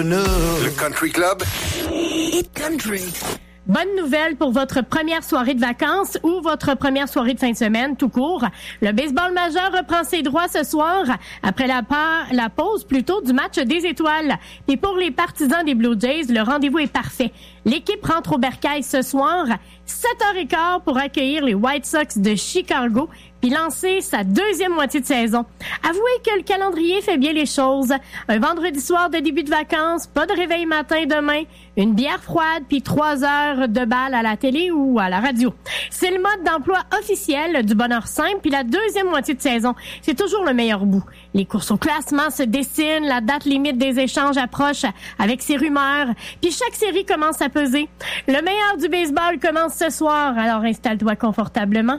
Le Country Club. Hit Country. Bonne nouvelle pour votre première soirée de vacances ou votre première soirée de fin de semaine, tout court. Le baseball majeur reprend ses droits ce soir, après la pause plutôt du match des étoiles. Et pour les partisans des Blue Jays, le rendez-vous est parfait. L'équipe rentre au bercail ce soir, 7h15 pour accueillir les White Sox de Chicago puis lancer sa deuxième moitié de saison. Avouez que le calendrier fait bien les choses. Un vendredi soir de début de vacances, pas de réveil matin demain, une bière froide puis 3 heures de balle à la télé ou à la radio. C'est le mode d'emploi officiel du bonheur simple puis la deuxième moitié de saison. C'est toujours le meilleur bout. Les courses au classement se dessinent, la date limite des échanges approche avec ses rumeurs, puis chaque série commence à peser. Le meilleur du baseball commence ce soir, alors installe-toi confortablement.